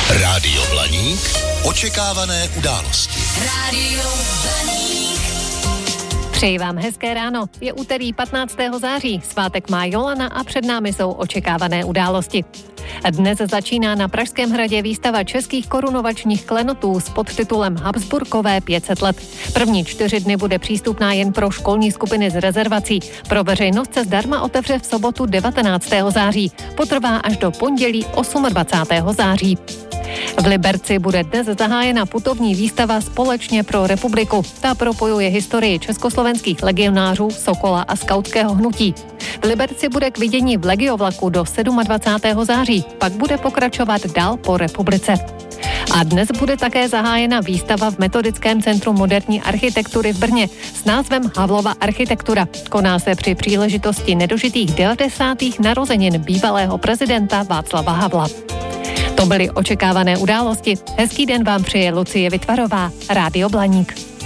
Rádio Blaník. Očekávané události. Rádio Blaník. Přeji vám hezké ráno. Je úterý 15. září, svátek má Jolana a před námi jsou očekávané události. Dnes začíná na Pražském hradě výstava českých korunovačních klenotů s podtitulem Habsburkové 500 let. První 4 dny bude přístupná jen pro školní skupiny z rezervací. Pro veřejnost se zdarma otevře v sobotu 19. září. Potrvá až do pondělí 28. září. V Liberci bude dnes zahájena putovní výstava Společně pro republiku. Ta propojuje historii československých legionářů, Sokola a skautského hnutí. V Liberci bude k vidění v legiovlaku do 27. září, pak bude pokračovat dál po republice. A dnes bude také zahájena výstava v Metodickém centru moderní architektury v Brně s názvem Havlova architektura. Koná se při příležitosti nedožitých 90. narozenin bývalého prezidenta Václava Havla. To byly očekávané události. Hezký den vám přeje Lucie Vytvarová, Rádio Blaník.